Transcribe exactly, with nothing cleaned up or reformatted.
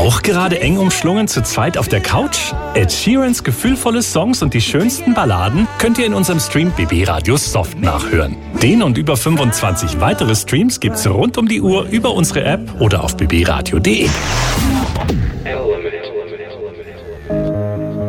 Auch gerade eng umschlungen zu zweit auf der Couch? Ed Sheerans gefühlvolle Songs und die schönsten Balladen könnt ihr in unserem Stream B B Radio Soft nachhören. Den und über fünfundzwanzig weitere Streams gibt's rund um die Uhr über unsere App oder auf b b radio punkt d e.